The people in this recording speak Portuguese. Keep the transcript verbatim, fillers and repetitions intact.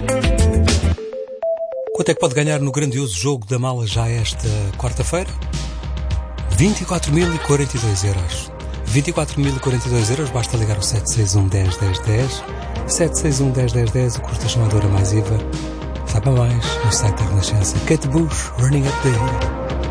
Quanto é que pode ganhar no grandioso jogo da mala já esta quarta-feira? vinte e quatro mil e quarenta e dois euros. vinte e quatro mil e quarenta e dois euros, basta ligar o sete seis um, um zero, um zero, um zero. sete seis um, um zero, um zero, um zero, o custo da chamadora mais I V A. Saiba mais no site da Renascença. Kate Bush, Running Up the Hill.